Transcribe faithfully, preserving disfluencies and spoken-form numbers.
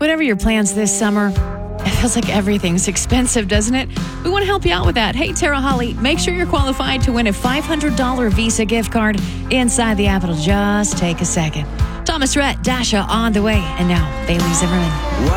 Whatever your plans this summer, it feels like everything's expensive, doesn't it? We want to help you out with that. Hey, Tara Holly, make sure you're qualified to win a five hundred dollars Visa gift card inside the app. It'll just take a second. Thomas Rhett, Dasha on the way. And now, Bailey Zimmerman.